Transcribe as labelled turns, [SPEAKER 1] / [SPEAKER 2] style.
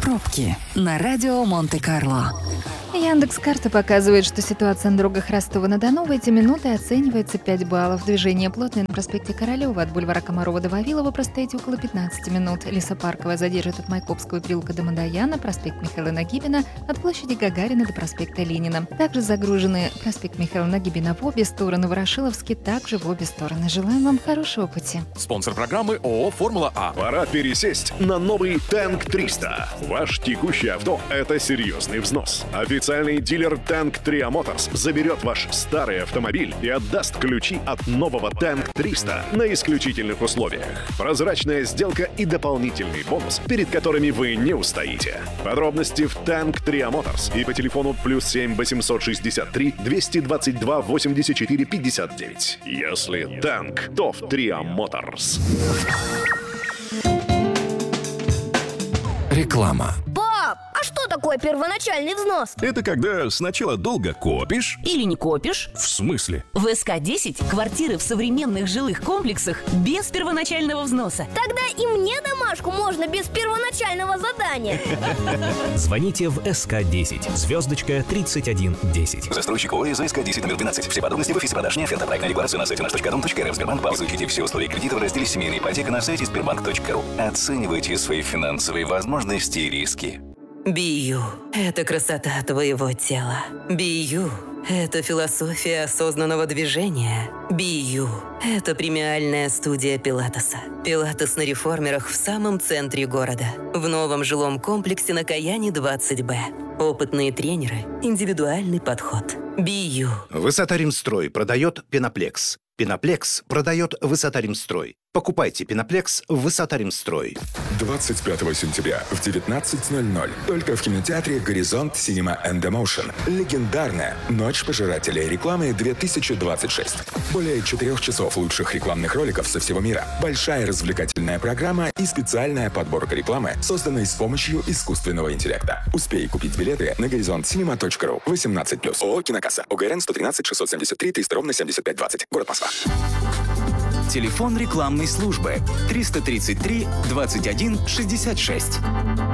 [SPEAKER 1] Пробки на радио Монте-Карло.
[SPEAKER 2] Яндекс.Карта показывает, что ситуация на дорогах Ростова-на-Дону в эти минуты оценивается 5 баллов. Движение плотное на проспекте Королёва от бульвара Комарова до Вавилова простоите около 15 минут. Лесопарковая задержит от Майкопского переулка до Мадояна, проспект Михаила Нагибина от площади Гагарина до проспекта Ленина. Также загружены проспект Михаила Нагибина в обе стороны, Ворошиловский также в обе стороны. Желаем вам хорошего пути.
[SPEAKER 3] Спонсор программы ООО «Формула А».
[SPEAKER 4] Пора пересесть на новый Танк 300. Ваш текущее авто – это серьезный взнос. Официальный дилер Tank Tria Motors заберет ваш старый автомобиль и отдаст ключи от нового Tank 300 на исключительных условиях. Прозрачная сделка и дополнительный бонус, перед которыми вы не устоите. Подробности в Tank Tria Motors и по телефону +7 863 222 84 59. Если танк, то в Tria Motors.
[SPEAKER 3] Реклама.
[SPEAKER 5] Пап, а что такое первоначальный взнос?
[SPEAKER 6] Это когда сначала долго копишь.
[SPEAKER 7] Или не копишь?
[SPEAKER 6] В смысле?
[SPEAKER 7] В СК-10 квартиры в современных жилых комплексах без первоначального взноса.
[SPEAKER 5] Тогда и мне домашку можно без первоначального задания.
[SPEAKER 8] Звоните в СК-10, звездочка 3110.
[SPEAKER 9] Застройщик ОИ за СК-10 номер 12. Все подробности в офисе продаж не оферта. Проектная декларация на сайте nаш.дом.рф. Сбербанк. Изучите все условия кредита в разделе «Семейная ипотека» на сайте sberbank.ru. Оценивайте свои финансовые возможности и риски.
[SPEAKER 10] Бию – это красота твоего тела. Бию – это философия осознанного движения. Бию – это премиальная студия Пилатеса. Пилатес на реформерах в самом центре города. В новом жилом комплексе на Каяне 20Б. Опытные тренеры, индивидуальный подход. Бию.
[SPEAKER 11] Высота Римстрой продает Пеноплекс. Пеноплекс продает Высота Римстрой. Покупайте Пеноплекс в Высота Римстрой.
[SPEAKER 12] 25 сентября в 19:00 только в кинотеатре «Горизонт Cinema and Emotion». Легендарная «Ночь пожирателей рекламы 2026». Более 4 часов лучших рекламных роликов со всего мира. Большая развлекательная программа и специальная подборка рекламы, созданная с помощью искусственного интеллекта. Успей купить билеты на горизонтcinema.ru. 18+. ООО «Кинокасса». ОГРН 113 673 300 75 20. Город Москва.
[SPEAKER 13] Телефон рекламной службы 333 21 66.